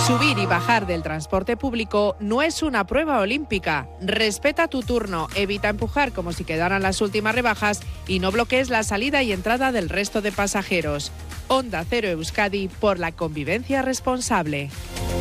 Subir y bajar del transporte público no es una prueba olímpica. Respeta tu turno, evita empujar como si quedaran las últimas rebajas y no bloquees la salida y entrada del resto de pasajeros. Onda Cero Euskadi, por la convivencia responsable.